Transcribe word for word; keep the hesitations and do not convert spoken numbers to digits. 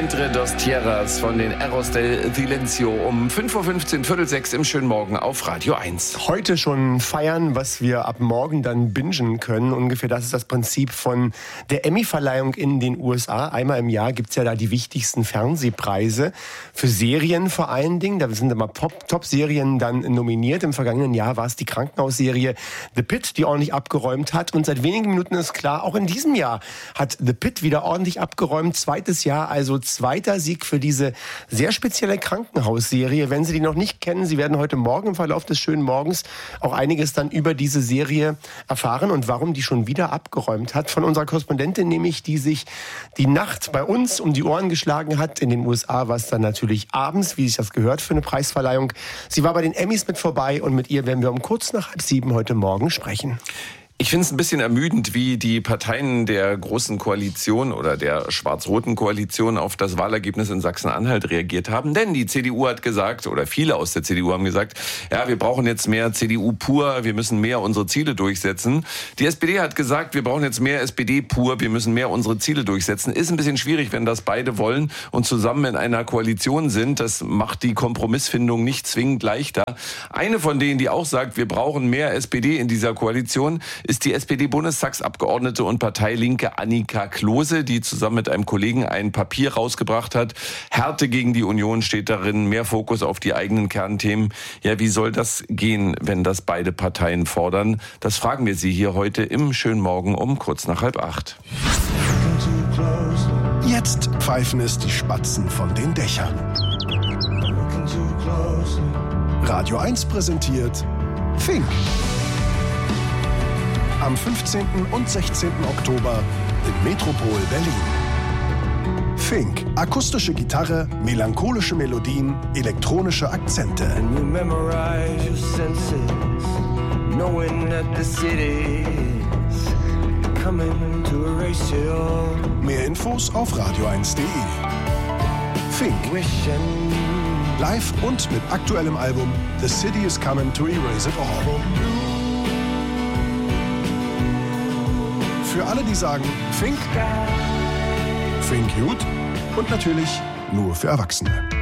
Entre dos Tierras von den Eros del Silencio um fünf Uhr fünfzehn, Viertel sechs im schönen Morgen auf Radio eins. Heute schon feiern, was wir ab morgen dann bingen können. Ungefähr das ist das Prinzip von der Emmy-Verleihung in den U S A. Einmal im Jahr gibt's ja da die wichtigsten Fernsehpreise für Serien vor allen Dingen. Da sind immer Top-Serien dann nominiert. Im vergangenen Jahr war es die Krankenhausserie The Pitt, die ordentlich abgeräumt hat. Und seit wenigen Minuten ist klar, auch in diesem Jahr hat The Pitt wieder ordentlich abgeräumt. Zweites Jahr, also zweiter Sieg für diese sehr spezielle Krankenhausserie. Wenn Sie die noch nicht kennen, Sie werden heute Morgen im Verlauf des schönen Morgens auch einiges dann über diese Serie erfahren und warum die schon wieder abgeräumt hat. Von unserer Korrespondentin nämlich, die sich die Nacht bei uns um die Ohren geschlagen hat. In den U S A war es dann natürlich abends, wie sich das gehört für eine Preisverleihung. Sie war bei den Emmys mit vorbei und mit ihr werden wir um kurz nach halb sieben heute Morgen sprechen. Ich finde es ein bisschen ermüdend, wie die Parteien der Großen Koalition oder der schwarz-roten Koalition auf das Wahlergebnis in Sachsen-Anhalt reagiert haben. Denn die C D U hat gesagt, oder viele aus der C D U haben gesagt, ja, wir brauchen jetzt mehr C D U pur, wir müssen mehr unsere Ziele durchsetzen. Die S P D hat gesagt, wir brauchen jetzt mehr S P D pur, wir müssen mehr unsere Ziele durchsetzen. Ist ein bisschen schwierig, wenn das beide wollen und zusammen in einer Koalition sind. Das macht die Kompromissfindung nicht zwingend leichter. Eine von denen, die auch sagt, wir brauchen mehr S P D in dieser Koalition, ist die S P D-Bundestagsabgeordnete und Parteilinke Annika Klose, die zusammen mit einem Kollegen ein Papier rausgebracht hat. Härte gegen die Union steht darin, mehr Fokus auf die eigenen Kernthemen. Ja, wie soll das gehen, wenn das beide Parteien fordern? Das fragen wir Sie hier heute im schönen Morgen um kurz nach halb acht. Jetzt pfeifen es die Spatzen von den Dächern. Radio eins präsentiert Fink. Am fünfzehnten und sechzehnten Oktober im Metropol Berlin. Fink. Akustische Gitarre, melancholische Melodien, elektronische Akzente. Mehr Infos auf radio eins punkt de. Fink. Live und mit aktuellem Album The City is Coming to Erase It All. Für alle, die sagen, Fink, Fink gut und natürlich nur für Erwachsene.